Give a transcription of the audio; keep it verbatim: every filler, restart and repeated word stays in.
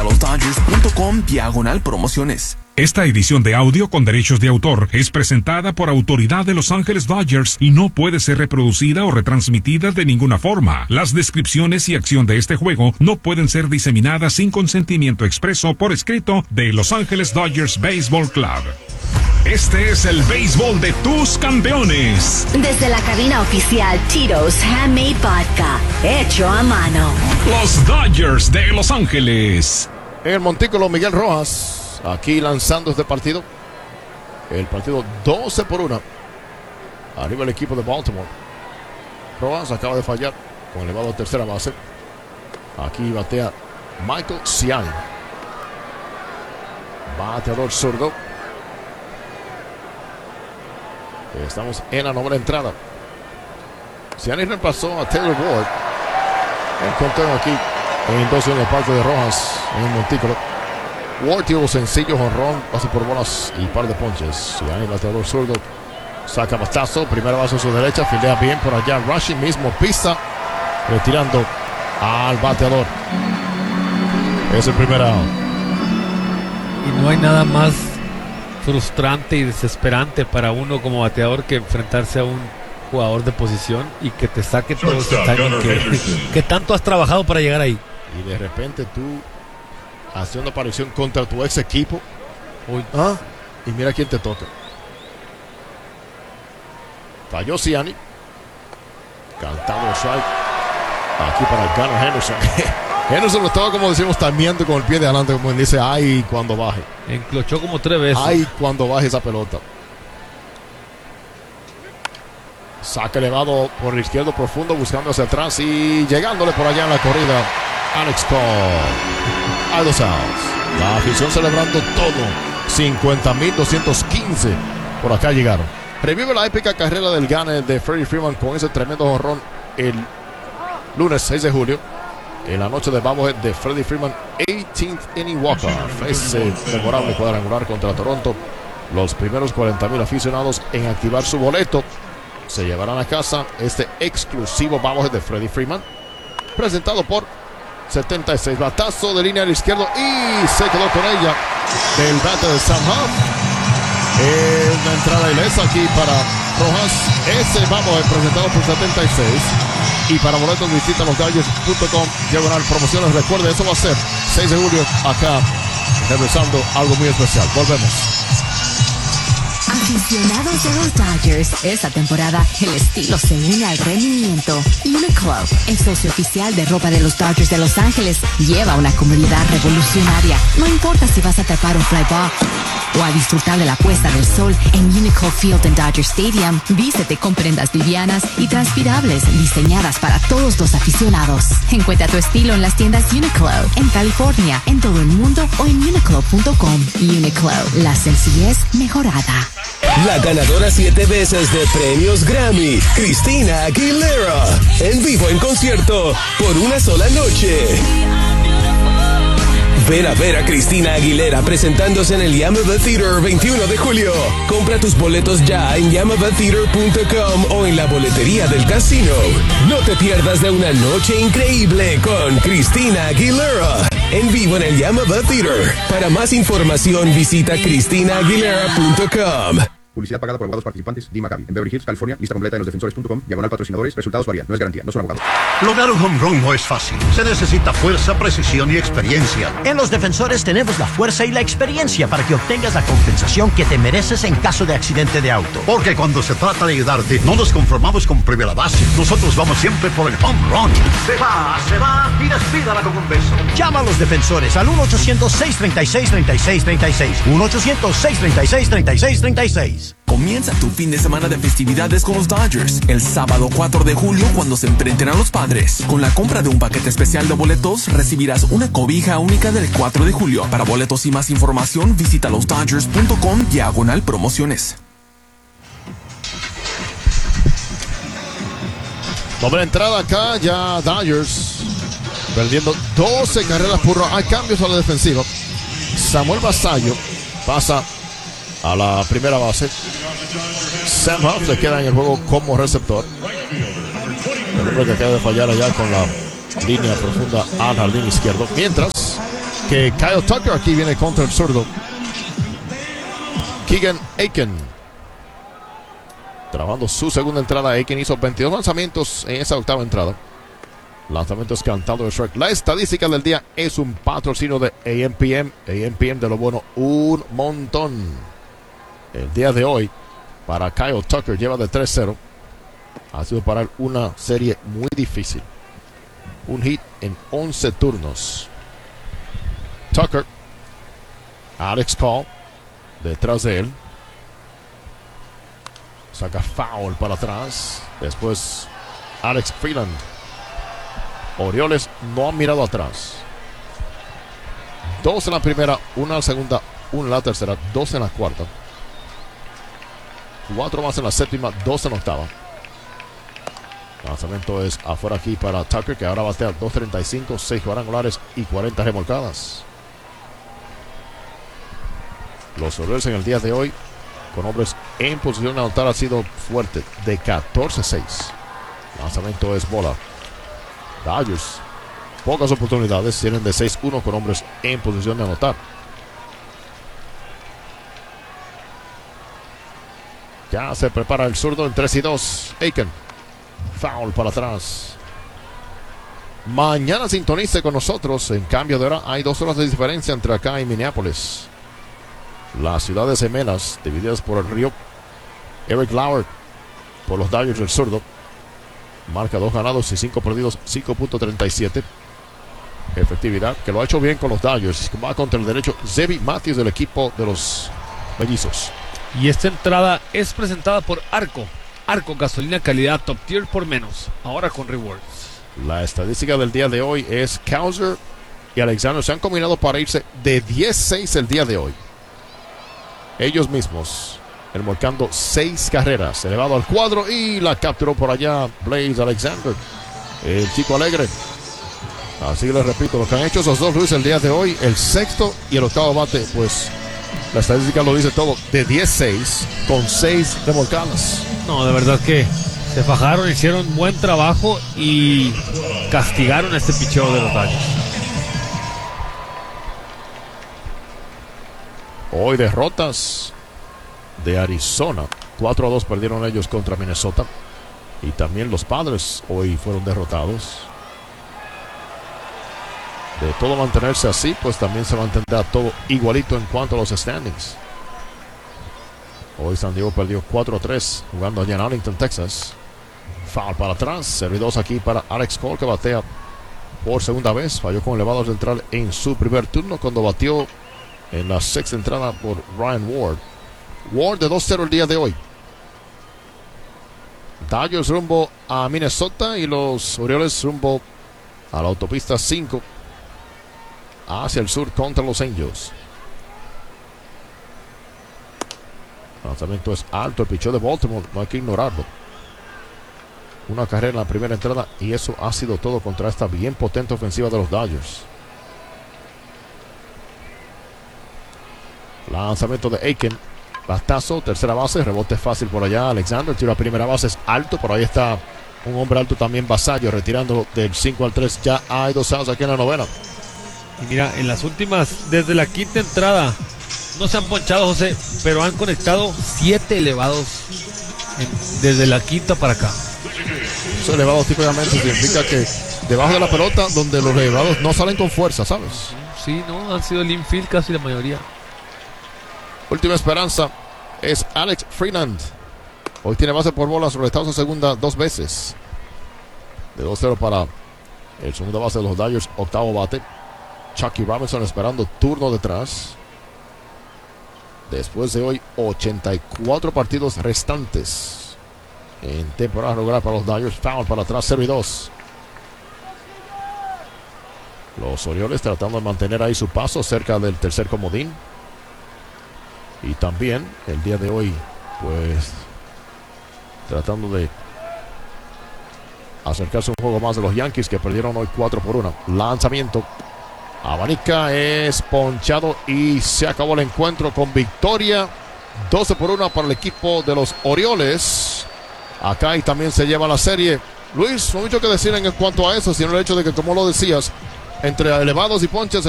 los dodgers punto com diagonal promociones. Esta edición de audio con derechos de autor es presentada por autoridad de Los Ángeles Dodgers y no puede ser reproducida o retransmitida de ninguna forma. Las descripciones y acción de este juego no pueden ser diseminadas sin consentimiento expreso por escrito de Los Ángeles Dodgers Baseball Club. Este es el béisbol de tus campeones. Desde la cabina oficial Tito's Handmade Vodka, hecho a mano. Los Dodgers de Los Ángeles. En el montículo, Miguel Rojas. Aquí lanzando este partido. El partido doce por uno. Arriba el equipo de Baltimore. Rojas acaba de fallar con elevado a tercera base. Aquí batea Michael Ciani. Bateador zurdo. Estamos en la novena entrada. Ciani reemplazó a Taylor Ward. El conteo aquí en dos en la parte de Rojas en el montículo. Ward tiró sencillo, jonrón, pasa por bolas y par de ponches. Ciani, bateador zurdo, saca bastazo, primera base a su derecha, fildea bien por allá. Rushing mismo pisa, retirando al bateador. Es el primer out. Y no hay nada más frustrante y desesperante para uno como bateador que enfrentarse a un jugador de posición y que te saque todo ese timing que, que tanto has trabajado para llegar ahí. Y de repente tú haciendo aparición contra tu ex equipo. Uy. Ah, y mira quién te toca. Falló Ciani. Cantado strike. Aquí para Gunnar Henderson. Henderson lo estaba, como decimos, tamiendo con el pie de adelante, como él dice, ay, cuando baje. Enclochó como tres veces. Ay, cuando baje esa pelota. Saca elevado por el izquierdo profundo, buscando hacia atrás y llegándole por allá en la corrida. Alex Cole. Hay dos outs. La afición celebrando todo. cincuenta mil doscientos quince por acá llegaron. Revive la épica carrera del gane de Freddie Freeman con ese tremendo jonrón el lunes seis de julio. En la noche de bobblehead de Freddie Freeman, eighteenth inning walk-off. Ese memorable cuadrangular contra Toronto. Los primeros cuarenta mil aficionados en activar su boleto se llevarán a casa este exclusivo bobblehead de Freddie Freeman, presentado por setenta y seis, batazo de línea al izquierdo y se quedó con ella del bate de Sam Huff. Es una entrada ilesa aquí para Rojas. Ese vamos presentado por setenta y seis. Y para boletos visita los dodgers punto com diagonal promociones. Recuerde, eso va a ser seis de julio acá, regresando algo muy especial. Volvemos. Aficionados de los Dodgers, esta temporada el estilo se une al rendimiento. Uniqlo, el socio oficial de ropa de los Dodgers de Los Ángeles, lleva una comunidad revolucionaria. No importa si vas a tapar un fly ball o a disfrutar de la puesta del sol en Uniqlo Field en Dodger Stadium, vístete con prendas livianas y transpirables diseñadas para todos los aficionados. Encuentra tu estilo en las tiendas Uniqlo, en California, en todo el mundo o en uniqlo punto com. Uniqlo, la sencillez mejorada. La ganadora siete veces de premios Grammy, Christina Aguilera, en vivo en concierto por una sola noche. Ven a ver a Christina Aguilera presentándose en el Yamava Theater veintiuno de julio. Compra tus boletos ya en yamava theater punto com o en la boletería del casino. No te pierdas de una noche increíble con Christina Aguilera en vivo en el Yamava Theater. Para más información visita christina aguilera punto com. Publicidad pagada por abogados participantes. D. Maccabi. En Beverly Hills, California. Lista completa en los defensores punto com. Diagonal patrocinadores. Resultados varían. No es garantía. No son abogados. Lograr un home run no es fácil. Se necesita fuerza, precisión y experiencia. En los defensores tenemos la fuerza y la experiencia para que obtengas la compensación que te mereces en caso de accidente de auto. Porque cuando se trata de ayudarte, no nos conformamos con primera base. Nosotros vamos siempre por el home run. Se va, se va y despídala con un beso. Llama a los defensores al uno ochocientos, seis treinta y seis, treinta y seis treinta y seis. uno ochocientos, seis treinta y seis, treinta y seis treinta y seis. Comienza tu fin de semana de festividades con los Dodgers. El sábado cuatro de julio, cuando se enfrenten a los Padres. Con la compra de un paquete especial de boletos, recibirás una cobija única del cuatro de julio. Para boletos y más información, visita los dodgers punto com diagonal promociones. Doble entrada acá, ya Dodgers perdiendo doce carreras por hora. Hay cambios a la defensiva. Samuel Basallo pasa a la primera base. Sam Huff le queda en el juego como receptor. El hombre que acaba de fallar allá con la línea profunda al jardín izquierdo. Mientras que Kyle Tucker aquí viene contra el zurdo Keegan Aiken. Trabajando su segunda entrada. Aiken hizo veintidós lanzamientos en esa octava entrada. Lanzamientos cantando de strike. La estadística del día es un patrocinio de A M P M. A M P M de lo bueno, un montón. El día de hoy, para Kyle Tucker, lleva de tres cero. Ha sido para él una serie muy difícil. Un hit en once turnos. Tucker. Alex Call. Detrás de él. Saca foul para atrás. Después Alex Freeland. Orioles no han mirado atrás. Dos en la primera, una en la segunda, una en la tercera, dos en la cuarta. Cuatro más en la séptima, dos en la octava. El lanzamiento es afuera aquí para Tucker, que ahora batea dos treinta y cinco, seis cuadrangulares y cuarenta remolcadas. Los Orioles en el día de hoy, con hombres en posición de anotar, ha sido fuerte, de catorce seis. El lanzamiento es bola. Dodgers, pocas oportunidades, tienen de seis uno con hombres en posición de anotar. Ya se prepara el zurdo en tres y dos. Aiken. Foul para atrás. Mañana sintonice con nosotros. En cambio de hora, hay dos horas de diferencia entre acá y Minneapolis. Las ciudades gemelas, divididas por el río. Eric Lauer, por los Dodgers del zurdo. Marca dos ganados y cinco perdidos, cinco punto treinta y siete. Efectividad, que lo ha hecho bien con los Dodgers. Va contra el derecho Zevi Matthews del equipo de los mellizos. Y esta entrada es presentada por Arco. Arco, gasolina calidad top tier por menos. Ahora con rewards. La estadística del día de hoy es Causer y Alexander se han combinado para irse de diez seis el día de hoy. Ellos mismos remolcando seis carreras. Elevado al cuadro y la capturó por allá Blaze Alexander, el chico alegre. Así les repito, lo que han hecho esos dos Luis el día de hoy, el sexto y el octavo bate, pues la estadística lo dice todo, de diez seis con seis remolcadas. No, de verdad que se fajaron, hicieron buen trabajo y castigaron a este picheo de los Dodgers. Hoy derrotas de Arizona. cuatro a dos perdieron ellos contra Minnesota. Y también los Padres hoy fueron derrotados. De todo mantenerse así, pues también se mantendrá todo igualito en cuanto a los standings. Hoy San Diego perdió cuatro a tres jugando allá en Arlington, Texas. Foul para atrás. Servidos aquí para Alex Cole, que batea por segunda vez. Falló con elevado central en su primer turno cuando batió en la sexta entrada por Ryan Ward. Ward de dos cero el día de hoy. Dodgers rumbo a Minnesota y los Orioles rumbo a la autopista cinco hacia el sur contra los Angels. El lanzamiento es alto, el picheo de Baltimore, no hay que ignorarlo. Una carrera en la primera entrada y eso ha sido todo contra esta bien potente ofensiva de los Dodgers. Lanzamiento de Aiken. Bastazo, tercera base, rebote fácil por allá. Alexander, tiro a primera base, es alto. Por ahí está un hombre alto también, Vasallo, retirando del cinco al tres. Ya hay dos outs aquí en la novena. Y mira, en las últimas, desde la quinta entrada, no se han ponchado, José, pero han conectado siete elevados en, desde la quinta para acá. Esos elevados típicamente significa que debajo de la pelota, donde los elevados no salen con fuerza, ¿sabes? Sí, no, han sido el infield casi la mayoría. Última esperanza es Alex Freeland. Hoy tiene base por bola sobre Estados a segunda dos veces. De dos cero para el segundo base de los Dodgers, octavo bate. Chucky Robinson esperando turno detrás. Después de hoy, ochenta y cuatro partidos restantes en temporada regular para los Dodgers. Foul para atrás, cero y dos. Los Orioles tratando de mantener ahí su paso cerca del tercer comodín. Y también el día de hoy, pues, tratando de acercarse un juego más de los Yankees, que perdieron hoy cuatro por uno. Lanzamiento. Abanica es ponchado y se acabó el encuentro con victoria. doce por uno para el equipo de los Orioles. Acá y también se lleva la serie. Luis, no hay mucho que decir en cuanto a eso, sino el hecho de que, como lo decías, entre elevados y ponches,